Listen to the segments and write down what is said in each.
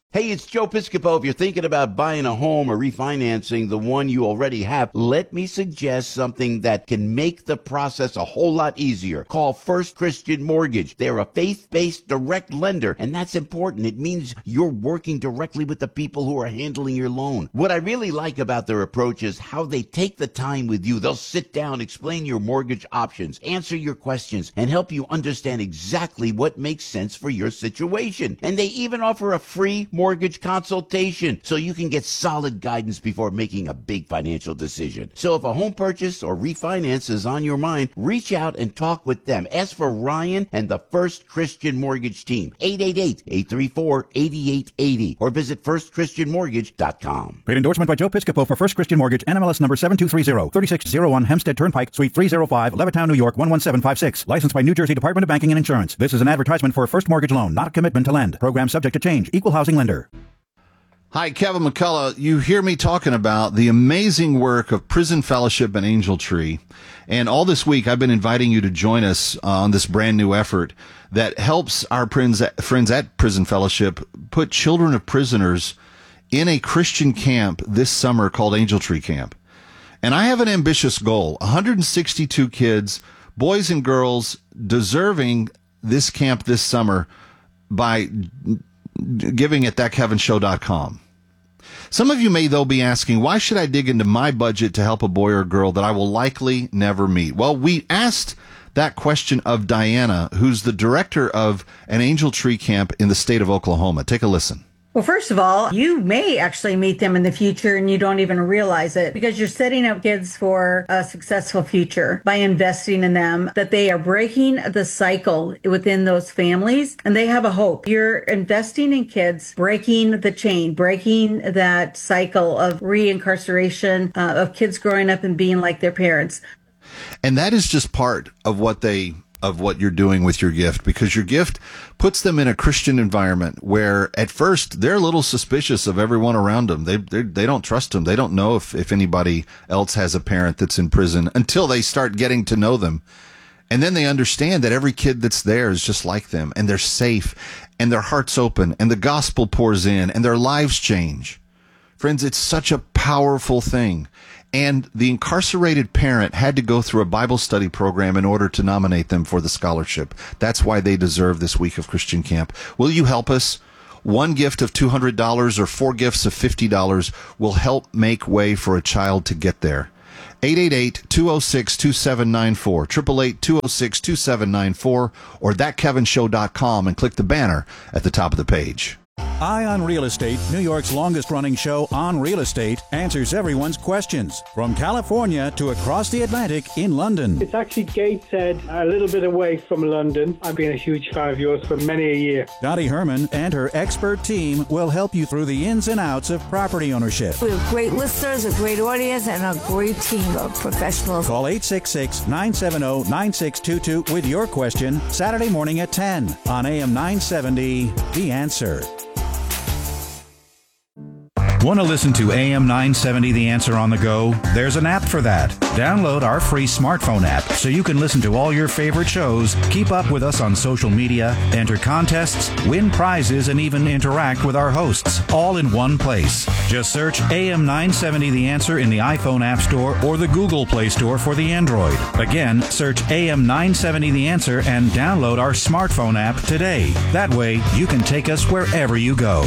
Hey, it's Joe Piscopo. If you're thinking about buying a home or refinancing the one you already have, let me suggest something that can make the process a whole lot easier. Call First Christian Mortgage. They're a faith-based direct lender, and that's important. It means you're working directly with the people who are handling your loan. What I really like about their approach is how they take the time with you. They'll sit down, explain your mortgage options, answer your questions, and help you understand exactly what makes sense for your situation. And they even offer a free mortgage consultation so you can get solid guidance before making a big financial decision. So if a home purchase or refinance is on your mind, reach out and talk with them. Ask for Ryan and the First Christian Mortgage team, 888-834-8880, or visit firstchristianmortgage.com. Paid endorsement by Joe Piscopo for First Christian Mortgage, NMLS number 7230, 3601 Hempstead Turnpike, Suite 305, Levittown, New York, 11756. Licensed by New Jersey Department of Banking and Insurance. This is an advertisement for a first mortgage loan, not a commitment to lend. Program subject to change. Equal housing lender. Hi, Kevin McCullough. You hear me talking about the amazing work of Prison Fellowship and Angel Tree. And all this week, I've been inviting you to join us on this brand new effort that helps our friends at Prison Fellowship put children of prisoners in a Christian camp this summer called Angel Tree Camp. And I have an ambitious goal, 162 kids, boys and girls, deserving this camp this summer by giving at thatkevinshow.com. Some of you may, though, be asking, why should I dig into my budget to help a boy or girl that I will likely never meet? Well, we asked that question of Diana, who's the director of an Angel Tree Camp in the state of Oklahoma. Take a listen. Well, first of all, you may actually meet them in the future and you don't even realize it because you're setting up kids for a successful future by investing in them, that they are breaking the cycle within those families and they have a hope. You're investing in kids, breaking the chain, breaking that cycle of reincarceration, of kids growing up and being like their parents. And that is just part of what you're doing with your gift, because your gift puts them in a Christian environment where at first they're a little suspicious of everyone around them. They don't trust them. They don't know if anybody else has a parent that's in prison until they start getting to know them. And then they understand that every kid that's there is just like them, and they're safe, and their hearts open, and the gospel pours in, and their lives change. Friends, it's such a powerful thing. And the incarcerated parent had to go through a Bible study program in order to nominate them for the scholarship. That's why they deserve this week of Christian Camp. Will you help us? One gift of $200 or four gifts of $50 will help make way for a child to get there. 888-206-2794, 888-206-2794, or thatkevinshow.com and click the banner at the top of the page. Eye on Real Estate, New York's longest-running show on real estate, answers everyone's questions. From California to across the Atlantic in London. It's actually Gateshead, a little bit away from London. I've been a huge fan of yours for many a year. Dottie Herman and her expert team will help you through the ins and outs of property ownership. We have great listeners, a great audience, and a great team of professionals. Call 866-970-9622 with your question Saturday morning at 10 on AM 970, The Answer. Want to listen to AM 970 The Answer on the go? There's an app for that. Download our free smartphone app so you can listen to all your favorite shows, keep up with us on social media, enter contests, win prizes, and even interact with our hosts, all in one place. Just search AM 970 The Answer in the iPhone App Store or the Google Play Store for the Android. Again, search AM 970 The Answer and download our smartphone app today. That way, you can take us wherever you go.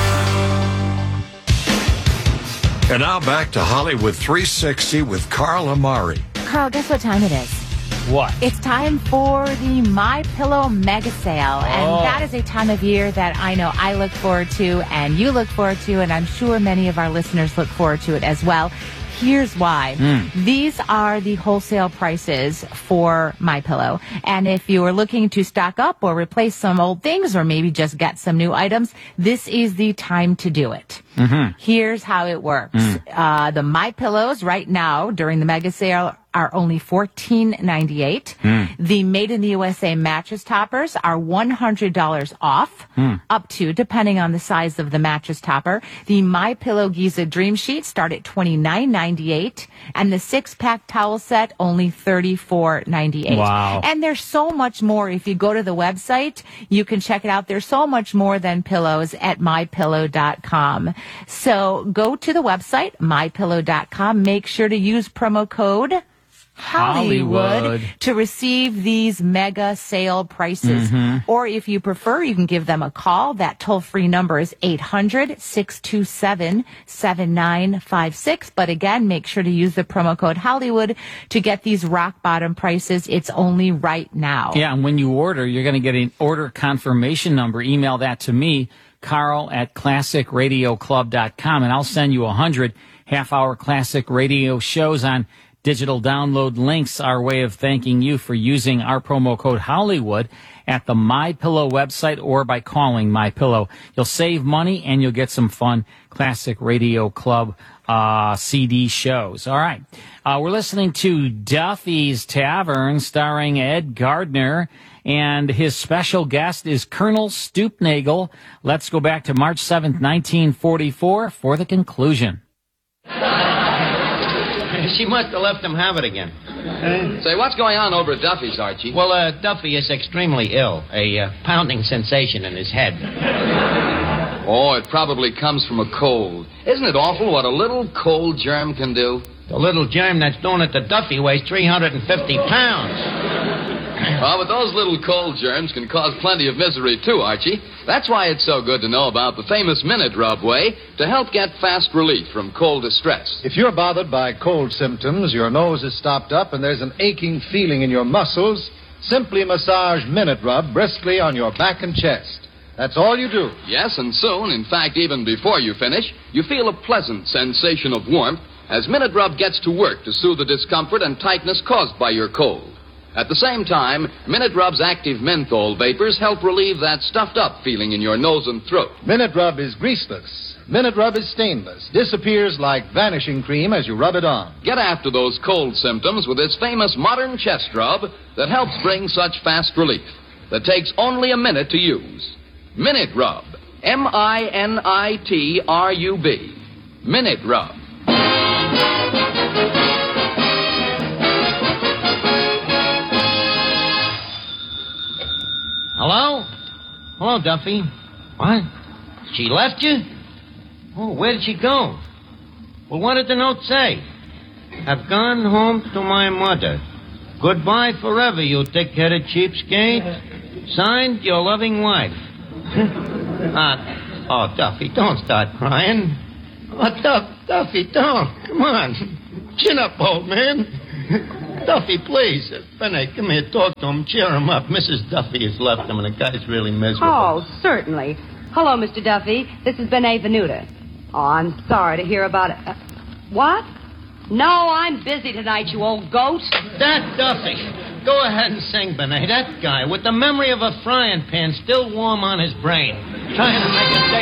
And now back to Hollywood 360 with Carl Amari. Carl, guess what time it is? What? It's time for the My Pillow Mega Sale. And that is a time of year that I know I look forward to and you look forward to, and I'm sure many of our listeners look forward to it as well. Here's why. These are the wholesale prices for MyPillow. And if you are looking to stock up or replace some old things or maybe just get some new items, this is the time to do it. Here's how it works. The MyPillows right now during the mega sale are only $14.98. The Made in the USA mattress toppers are $100 off, up to, depending on the size of the mattress topper. The MyPillow Giza Dream Sheet start at $29.98, and the 6-pack towel set only $34.98. Wow. And there's so much more. If you go to the website, you can check it out. There's so much more than pillows at MyPillow.com. So go to the website, MyPillow.com. Make sure to use promo code Hollywood to receive these mega sale prices. Or if you prefer, you can give them a call. That toll-free number is 800-627-7956. But again, make sure to use the promo code Hollywood to get these rock bottom prices. It's only right now. Yeah, and when you order, you're going to get an order confirmation number. Email that to me, Carl at ClassicRadioClub.com, and I'll send you 100 half-hour classic radio shows on digital download links, our way of thanking you for using our promo code Hollywood at the MyPillow website or by calling MyPillow. You'll save money and you'll get some fun Classic Radio Club CD shows. All right. We're listening to Duffy's Tavern starring Ed Gardner, and his special guest is Colonel Stoopnagle. Let's go back to March 7th, 1944 for the conclusion. She must have left him have it again. Say, what's going on over at Duffy's, Archie? Well, Duffy is extremely ill. A pounding sensation in his head. Oh, it probably comes from a cold. Isn't it awful what a little cold germ can do? The little germ that's doing it to Duffy weighs 350 pounds. Well, but those little cold germs can cause plenty of misery, too, Archie. That's why it's so good to know about the famous Minute Rub way to help get fast relief from cold distress. If you're bothered by cold symptoms, your nose is stopped up, and there's an aching feeling in your muscles, simply massage Minute Rub briskly on your back and chest. That's all you do. Yes, and soon, in fact, even before you finish, you feel a pleasant sensation of warmth as Minute Rub gets to work to soothe the discomfort and tightness caused by your cold. At the same time, Minute Rub's active menthol vapors help relieve that stuffed-up feeling in your nose and throat. Minute Rub is greaseless. Minute Rub is stainless. Disappears like vanishing cream as you rub it on. Get after those cold symptoms with this famous modern chest rub that helps bring such fast relief. That takes only a minute to use. Minute Rub. M-I-N-I-T-R-U-B. Minute Rub. Hello? Hello, Duffy. What? She left you? Oh, where did she go? Well, what did the note say? I've gone home to my mother. Goodbye forever, you thick-headed cheapskate. Signed, your loving wife. Oh, Duffy, don't start crying. Oh, Duffy, don't. Come on. Chin up, old man. Duffy, please. Benny, come here, talk to him, cheer him up. Mrs. Duffy has left him, and the guy's really miserable. Oh, certainly. Hello, Mr. Duffy. This is Benet Venuta. Oh, I'm sorry to hear about it. What? No, I'm busy tonight, you old goat. That Duffy. Go ahead and sing, Benet. That guy, with the memory of a frying pan still warm on his brain, trying to make a day